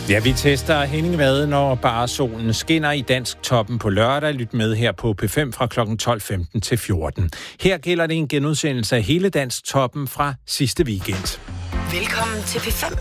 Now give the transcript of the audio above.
Ja, vi tester Henning Vade, når bare solen skinner i Dansk Toppen på lørdag. Lyt med her på P5 fra kl. 12.15 til 14. Her gælder det en genudsendelse af hele Dansk Toppen fra sidste weekend. Velkommen til P5.